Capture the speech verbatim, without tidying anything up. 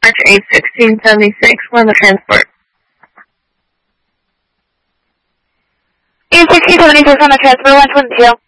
March eighth, sixteen seventy-six. When the transport? eight sixteen seventy-six on the transport, one twenty-two.